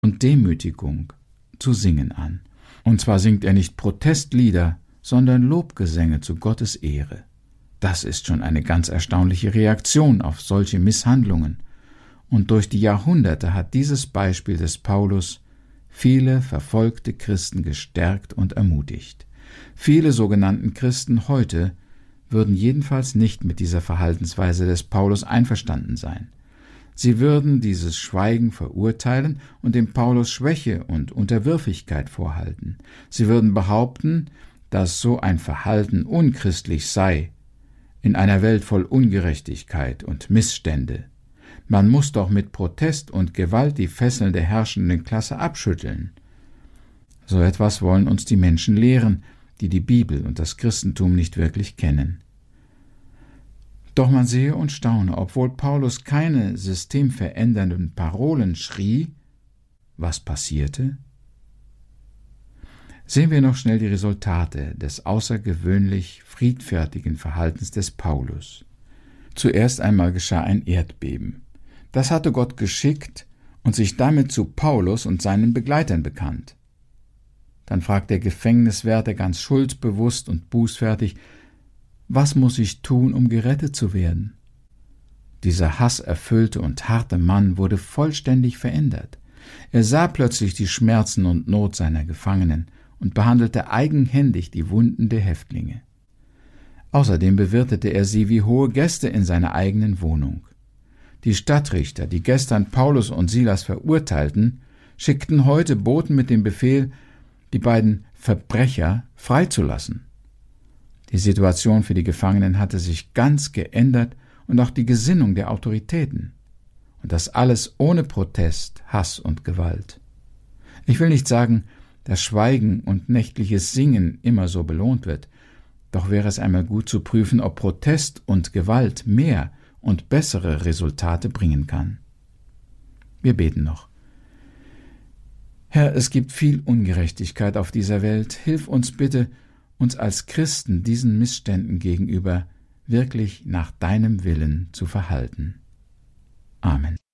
und Demütigung zu singen an. Und zwar singt er nicht Protestlieder, sondern Lobgesänge zu Gottes Ehre. Das ist schon eine ganz erstaunliche Reaktion auf solche Misshandlungen. Und durch die Jahrhunderte hat dieses Beispiel des Paulus viele verfolgte Christen gestärkt und ermutigt. Viele sogenannten Christen heute würden jedenfalls nicht mit dieser Verhaltensweise des Paulus einverstanden sein. Sie würden dieses Schweigen verurteilen und dem Paulus Schwäche und Unterwürfigkeit vorhalten. Sie würden behaupten, dass so ein Verhalten unchristlich sei, in einer Welt voll Ungerechtigkeit und Missstände. Man muss doch mit Protest und Gewalt die Fesseln der herrschenden Klasse abschütteln. So etwas wollen uns die Menschen lehren, die die Bibel und das Christentum nicht wirklich kennen. Doch man sehe und staune, obwohl Paulus keine systemverändernden Parolen schrie, was passierte? Sehen wir noch schnell die Resultate des außergewöhnlich friedfertigen Verhaltens des Paulus. Zuerst einmal geschah ein Erdbeben. Das hatte Gott geschickt und sich damit zu Paulus und seinen Begleitern bekannt. Dann fragt der Gefängniswärter ganz schuldbewusst und bußfertig: Was muss ich tun, um gerettet zu werden? Dieser hasserfüllte und harte Mann wurde vollständig verändert. Er sah plötzlich die Schmerzen und Not seiner Gefangenen und behandelte eigenhändig die Wunden der Häftlinge. Außerdem bewirtete er sie wie hohe Gäste in seiner eigenen Wohnung. Die Stadtrichter, die gestern Paulus und Silas verurteilten, schickten heute Boten mit dem Befehl, die beiden Verbrecher freizulassen. Die Situation für die Gefangenen hatte sich ganz geändert und auch die Gesinnung der Autoritäten. Und das alles ohne Protest, Hass und Gewalt. Ich will nicht sagen, dass Schweigen und nächtliches Singen immer so belohnt wird, doch wäre es einmal gut zu prüfen, ob Protest und Gewalt mehr und bessere Resultate bringen kann. Wir beten noch. Herr, es gibt viel Ungerechtigkeit auf dieser Welt. Hilf uns bitte, uns als Christen diesen Missständen gegenüber wirklich nach deinem Willen zu verhalten. Amen.